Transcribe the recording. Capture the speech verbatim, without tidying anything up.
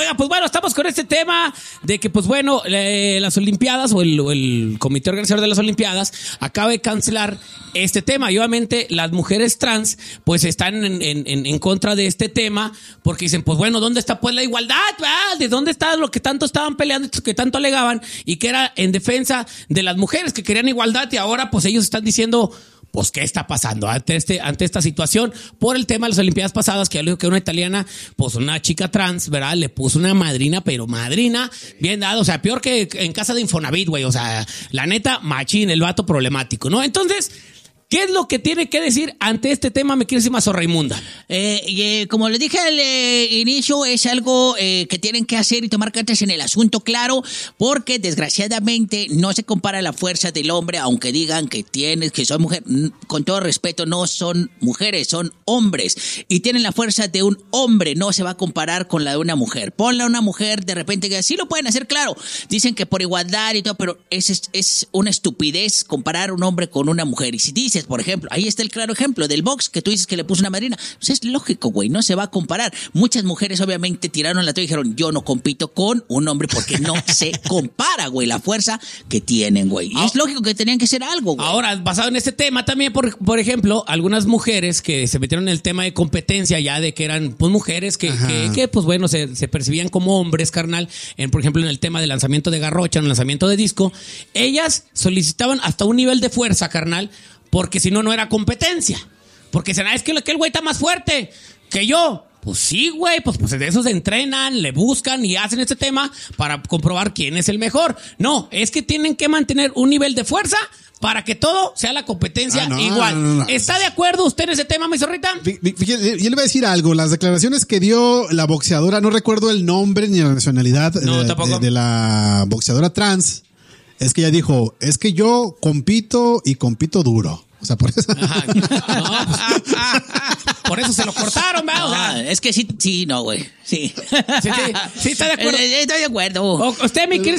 Oiga, pues bueno, estamos con este tema de que, pues bueno, eh, las Olimpiadas o el, o el comité organizador de las Olimpiadas acaba de cancelar este tema. Y obviamente las mujeres trans pues están en, en, en contra de este tema porque dicen, pues bueno, ¿dónde está pues la igualdad? ¿verdad? ¿De dónde está lo que tanto estaban peleando, que tanto alegaban y que era en defensa de las mujeres que querían igualdad? Y ahora pues ellos están diciendo... Pues, ¿qué está pasando ante este ante esta situación? Por el tema de las Olimpiadas pasadas, que yo le digo que una italiana, pues una chica trans, ¿verdad? Le puso una madrina, pero madrina, bien dado, o sea, peor que en casa de Infonavit, güey, o sea, la neta, machín, el vato problemático, ¿no? Entonces... ¿Qué es lo que tiene que decir ante este tema, mi queridísima Zorra Inmunda? Eh, eh, como les dije al eh, inicio, es algo eh, que tienen que hacer y tomar cartas en el asunto, claro, porque desgraciadamente no se compara la fuerza del hombre, aunque digan que tienes, que son mujeres, con todo respeto, no son mujeres, son hombres, y tienen la fuerza de un hombre, no se va a comparar con la de una mujer. Ponle a una mujer, de repente, que sí lo pueden hacer, claro, dicen que por igualdad y todo, pero es, es, es una estupidez comparar un hombre con una mujer, y si dices, por ejemplo, ahí está el claro ejemplo del box que tú dices que le puso una madrina. Pues es lógico, güey, no se va a comparar. Muchas mujeres obviamente tiraron la toalla y dijeron, yo no compito con un hombre porque no se compara, güey, la fuerza que tienen, güey. Y es lógico que tenían que hacer algo, güey. Ahora, basado en este tema también, por, por ejemplo, algunas mujeres que se metieron en el tema de competencia ya de que eran pues mujeres que, que, que pues bueno, se, se percibían como hombres, carnal, en, por ejemplo, en el tema del lanzamiento de garrocha, en el lanzamiento de disco, ellas solicitaban hasta un nivel de fuerza, carnal, porque si no, no era competencia. Porque será, es que aquel güey está más fuerte que yo. Pues sí, güey, pues, pues de eso se entrenan, le buscan y hacen este tema para comprobar quién es el mejor. No, es que tienen que mantener un nivel de fuerza para que todo sea la competencia ah, no, igual. No, no, no. ¿Está de acuerdo usted en ese tema, mi zorrita? Fíjate, yo le voy a decir algo. Las declaraciones que dio la boxeadora, no recuerdo el nombre ni la nacionalidad no, de, de, de la boxeadora trans. Es que ella dijo, es que yo compito y compito duro. O sea, por eso. Ajá. No, pues, por eso se lo cortaron, ¿verdad? No, o sea, es que sí, sí, no, güey. Sí. Sí, sí, sí, está de acuerdo. Estoy de acuerdo. O, usted, mi querido